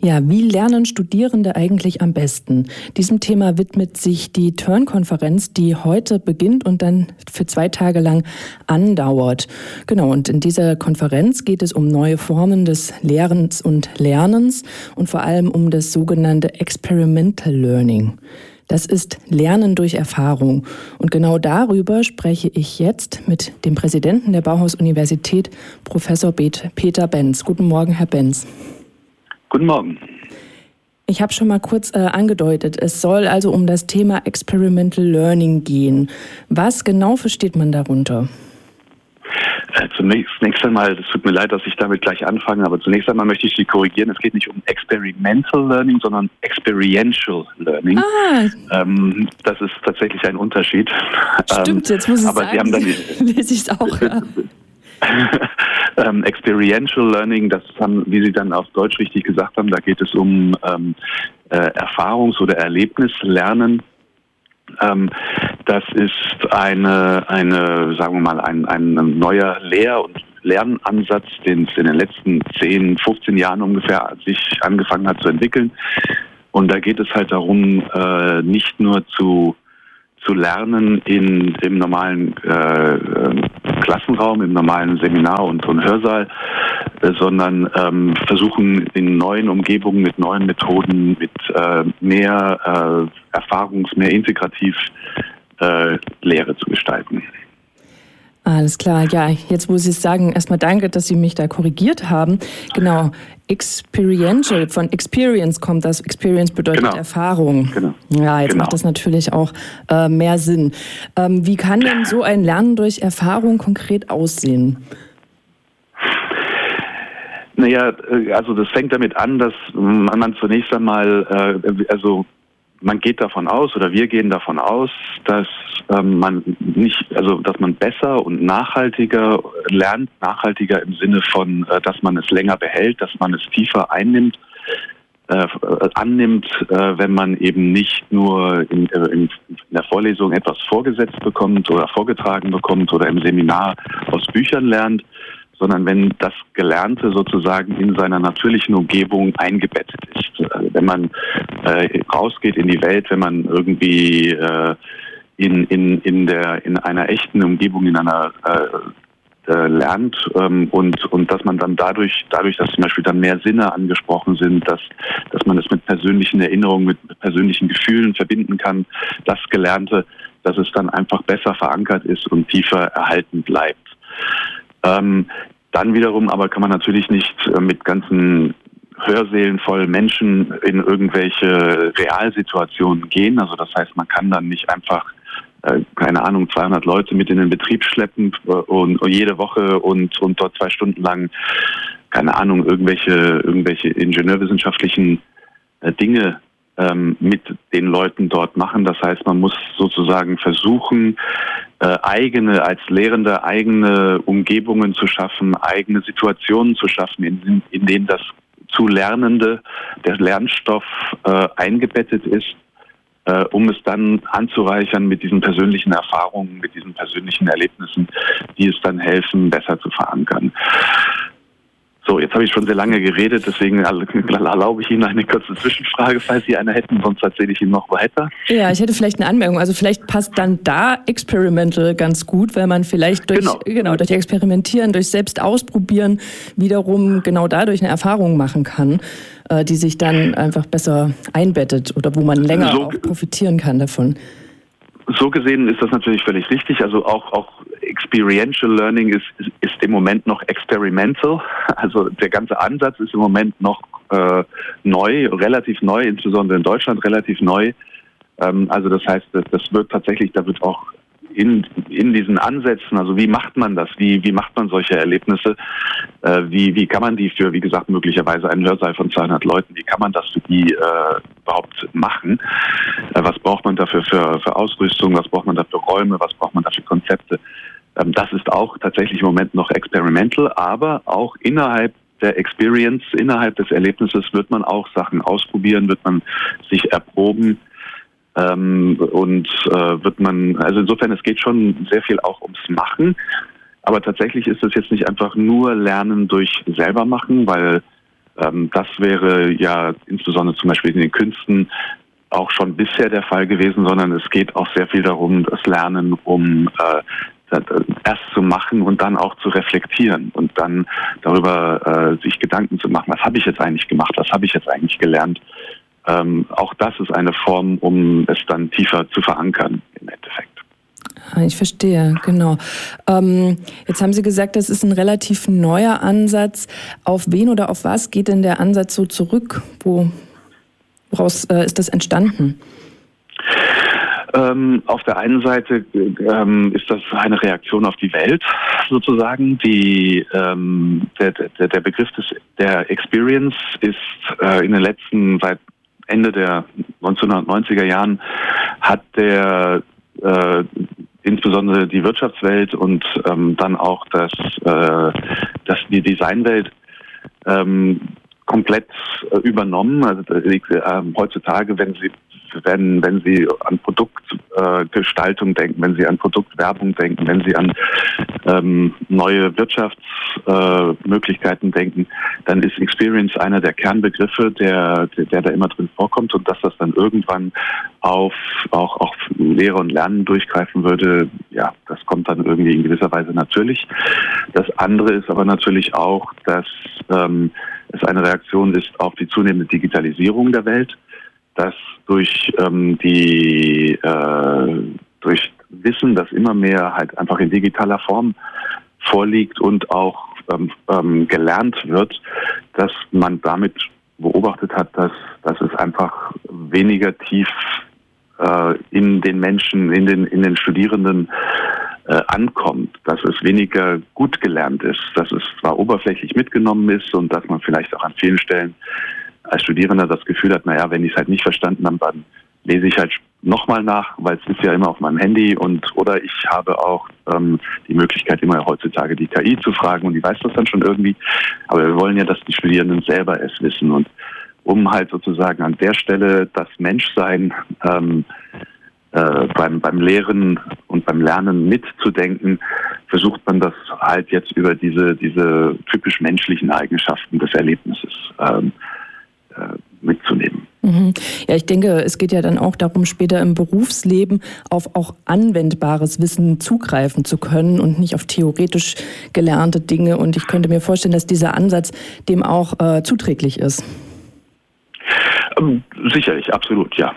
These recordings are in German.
Ja, wie lernen Studierende eigentlich am besten? Diesem Thema widmet sich die Turn-Konferenz, die heute beginnt und dann für 2 Tage lang andauert. Genau, und in dieser Konferenz geht es um neue Formen des Lehrens und Lernens und vor allem um das sogenannte Experimental Learning. Das ist Lernen durch Erfahrung. Und genau darüber spreche ich jetzt mit dem Präsidenten der Bauhaus-Universität, Professor Peter Benz. Guten Morgen, Herr Benz. Guten Morgen. Ich habe schon mal kurz angedeutet, es soll also um das Thema Experimental Learning gehen. Was genau versteht man darunter? Zunächst einmal, es tut mir leid, dass ich damit gleich anfange, aber zunächst einmal möchte ich Sie korrigieren. Es geht nicht um Experimental Learning, sondern Experiential Learning. Das ist tatsächlich ein Unterschied. Stimmt, jetzt muss ich aber sagen, Sie haben dann lese ich es auch. Experiential Learning, das haben, wie Sie dann auf Deutsch richtig gesagt haben, da geht es um Erfahrungs- oder Erlebnislernen. Das ist eine, sagen wir mal, ein neuer Lehr- und Lernansatz, den es in den letzten 10, 15 Jahren ungefähr sich angefangen hat zu entwickeln. Und da geht es halt darum, nicht nur zu lernen im normalen Klassenraum, im normalen Seminar- und Hörsaal, sondern versuchen in neuen Umgebungen mit neuen Methoden, mit mehr mehr integrativ Lehre zu gestalten. Alles klar, ja, jetzt muss ich sagen, erstmal danke, dass Sie mich da korrigiert haben. Genau, Experiential, von Experience kommt das, Experience bedeutet Erfahrung. Genau. Ja, jetzt macht das natürlich auch mehr Sinn. Wie kann denn so ein Lernen durch Erfahrung konkret aussehen? Naja, also das fängt damit an, dass man zunächst einmal, man geht davon aus, oder wir gehen davon aus, dass dass man besser und nachhaltiger lernt, nachhaltiger im Sinne von, dass man es länger behält, dass man es tiefer annimmt, wenn man eben nicht nur in der Vorlesung etwas vorgesetzt bekommt oder vorgetragen bekommt oder im Seminar aus Büchern lernt, sondern wenn das Gelernte sozusagen in seiner natürlichen Umgebung eingebettet ist. Wenn man rausgeht in die Welt, wenn man irgendwie in einer echten Umgebung, in einer lernt und dass man dann dadurch, dass zum Beispiel dann mehr Sinne angesprochen sind, dass man es mit persönlichen Erinnerungen, mit persönlichen Gefühlen verbinden kann, das Gelernte, dass es dann einfach besser verankert ist und tiefer erhalten bleibt. Dann wiederum aber kann man natürlich nicht mit ganzen Hörsälen voll Menschen in irgendwelche Realsituationen gehen. Also das heißt, man kann dann nicht einfach, 200 Leute mit in den Betrieb schleppen und jede Woche und dort 2 Stunden lang, irgendwelche ingenieurwissenschaftlichen Dinge mit den Leuten dort machen. Das heißt, man muss sozusagen versuchen, als Lehrende eigene Umgebungen zu schaffen, eigene Situationen zu schaffen, in denen das zu Lernende, der Lernstoff eingebettet ist, um es dann anzureichern mit diesen persönlichen Erfahrungen, mit diesen persönlichen Erlebnissen, die es dann helfen, besser zu verankern. So, jetzt habe ich schon sehr lange geredet, deswegen erlaube ich Ihnen eine kurze Zwischenfrage, falls Sie eine hätten, sonst erzähle ich Ihnen noch weiter. Ja, ich hätte vielleicht eine Anmerkung. Also vielleicht passt dann da Experimental ganz gut, weil man vielleicht durch Experimentieren, durch selbst ausprobieren wiederum genau dadurch eine Erfahrung machen kann, die sich dann einfach besser einbettet oder wo man länger auch profitieren kann davon. So gesehen ist das natürlich völlig richtig. Also auch Experiential Learning ist im Moment noch experimental. Also der ganze Ansatz ist im Moment noch neu, relativ neu, insbesondere in Deutschland relativ neu. Also das heißt, das wird tatsächlich, da wird auch in diesen Ansätzen, also wie macht man das? Wie macht man solche Erlebnisse? Wie kann man die für, wie gesagt, möglicherweise einen Hörsaal von 200 Leuten, wie kann man das für die überhaupt machen? Was braucht man dafür für Ausrüstung? Was braucht man dafür Räume? Was braucht man dafür Konzepte? Das ist auch tatsächlich im Moment noch experimental, aber auch innerhalb der Experience, innerhalb des Erlebnisses wird man auch Sachen ausprobieren, wird man sich erproben. Also insofern, es geht schon sehr viel auch ums Machen, aber tatsächlich ist es jetzt nicht einfach nur Lernen durch selber machen, weil Das wäre ja insbesondere zum Beispiel in den Künsten auch schon bisher der Fall gewesen, sondern es geht auch sehr viel darum, das Lernen, erst zu machen und dann auch zu reflektieren und dann darüber sich Gedanken zu machen, was habe ich jetzt eigentlich gemacht, was habe ich jetzt eigentlich gelernt. Auch das ist eine Form, um es dann tiefer zu verankern im Endeffekt. Ich verstehe, genau. Jetzt haben Sie gesagt, das ist ein relativ neuer Ansatz. Auf wen oder auf was geht denn der Ansatz so zurück? Woraus ist das entstanden? Auf der einen Seite ist das eine Reaktion auf die Welt sozusagen. Der Begriff der Experience ist in den letzten, seit Ende der 1990er Jahren, hat insbesondere die Wirtschaftswelt und dann auch die Designwelt komplett übernommen. Also heutzutage, wenn Sie an Produktgestaltung denken, wenn Sie an Produktwerbung denken, wenn Sie an neue Wirtschaftsmöglichkeiten denken, dann ist Experience einer der Kernbegriffe, der da immer drin vorkommt, und dass das dann irgendwann auch Lehre und Lernen durchgreifen würde, ja, das kommt dann irgendwie in gewisser Weise natürlich. Das andere ist aber natürlich auch, dass es eine Reaktion ist auf die zunehmende Digitalisierung der Welt, dass durch Wissen, das immer mehr halt einfach in digitaler Form vorliegt und auch gelernt wird, dass man damit beobachtet hat, dass es einfach weniger tief in den Menschen, in den Studierenden ankommt, dass es weniger gut gelernt ist, dass es zwar oberflächlich mitgenommen ist und dass man vielleicht auch an vielen Stellen als Studierender das Gefühl hat, naja, wenn ich es halt nicht verstanden habe, dann lese ich halt nochmal nach, weil es ist ja immer auf meinem Handy, oder ich habe auch die Möglichkeit, immer heutzutage die KI zu fragen, und die weiß das dann schon irgendwie. Aber wir wollen ja, dass die Studierenden selber es wissen, und um halt sozusagen an der Stelle das Menschsein beim Lehren und beim Lernen mitzudenken, versucht man das halt jetzt über diese typisch menschlichen Eigenschaften des Erlebnisses mitzunehmen. Ja, ich denke, es geht ja dann auch darum, später im Berufsleben auf auch anwendbares Wissen zugreifen zu können und nicht auf theoretisch gelernte Dinge. Und ich könnte mir vorstellen, dass dieser Ansatz dem auch zuträglich ist. Sicherlich, absolut, ja.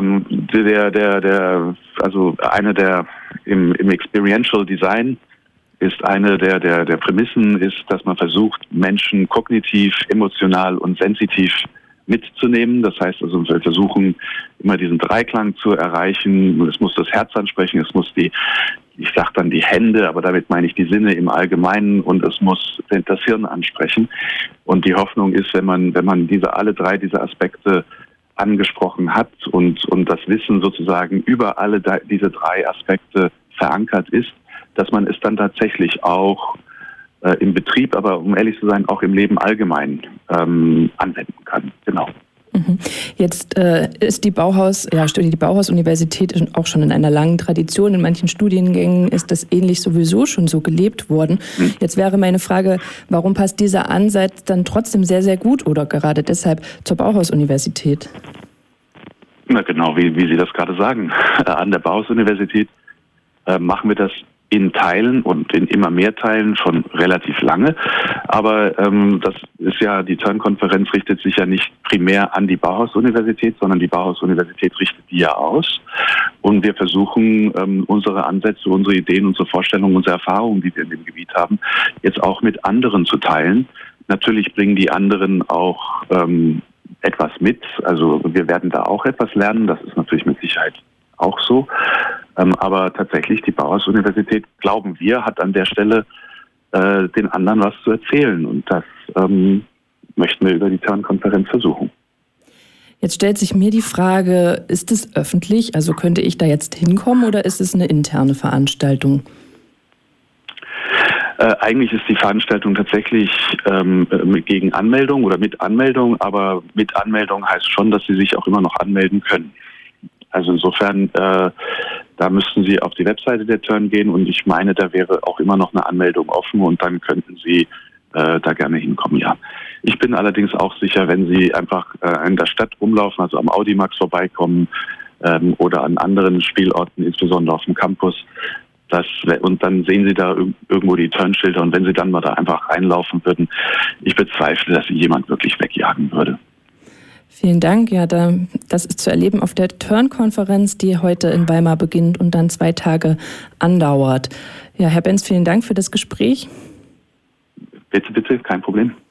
Im Experiential Design ist eine der Prämissen ist, dass man versucht, Menschen kognitiv, emotional und sensitiv mitzunehmen. Das heißt also, wir versuchen immer diesen Dreiklang zu erreichen. Es muss das Herz ansprechen, es muss die Hände, aber damit meine ich die Sinne im Allgemeinen, und es muss das Hirn ansprechen. Und die Hoffnung ist, wenn man alle drei diese Aspekte angesprochen hat und das Wissen sozusagen über diese drei Aspekte verankert ist, dass man es dann tatsächlich auch im Betrieb, aber um ehrlich zu sein, auch im Leben allgemein anwenden kann. Genau. Jetzt ist die Bauhaus-Universität auch schon in einer langen Tradition. In manchen Studiengängen ist das ähnlich sowieso schon so gelebt worden. Jetzt wäre meine Frage, warum passt dieser Ansatz dann trotzdem sehr, sehr gut oder gerade deshalb zur Bauhaus-Universität? Na genau, wie Sie das gerade sagen. An der Bauhaus-Universität machen wir das in Teilen und in immer mehr Teilen schon relativ lange. Aber das ist ja, die Turn-Konferenz richtet sich ja nicht primär an die Bauhaus-Universität, sondern die Bauhaus-Universität richtet die ja aus. Und wir versuchen, unsere Ansätze, unsere Ideen, unsere Vorstellungen, unsere Erfahrungen, die wir in dem Gebiet haben, jetzt auch mit anderen zu teilen. Natürlich bringen die anderen auch etwas mit. Also wir werden da auch etwas lernen. Das ist natürlich mit Sicherheit auch so. Aber tatsächlich, die Bauhaus-Universität, glauben wir, hat an der Stelle den anderen was zu erzählen. Und das möchten wir über die Turn-Konferenz versuchen. Jetzt stellt sich mir die Frage, ist es öffentlich? Also könnte ich da jetzt hinkommen oder ist es eine interne Veranstaltung? Eigentlich ist die Veranstaltung tatsächlich gegen Anmeldung oder mit Anmeldung, aber mit Anmeldung heißt schon, dass Sie sich auch immer noch anmelden können. Also insofern, da müssten Sie auf die Webseite der Turn gehen, und ich meine, da wäre auch immer noch eine Anmeldung offen, und dann könnten Sie da gerne hinkommen, ja. Ich bin allerdings auch sicher, wenn Sie einfach in der Stadt rumlaufen, also am Audimax vorbeikommen oder an anderen Spielorten, insbesondere auf dem Campus, und dann sehen Sie da irgendwo die Turnschilder, und wenn Sie dann mal da einfach reinlaufen würden, ich bezweifle, dass Sie jemand wirklich wegjagen würde. Vielen Dank. Ja, das ist zu erleben auf der Turn-Konferenz, die heute in Weimar beginnt und dann 2 Tage andauert. Ja, Herr Benz, vielen Dank für das Gespräch. Bitte, kein Problem.